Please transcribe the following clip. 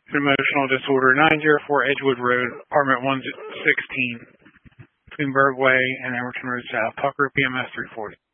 Emotional disorder, 904 Edgewood Road, apartment 116, between Bergway and Emerson Road South, Tucker, PMS 340.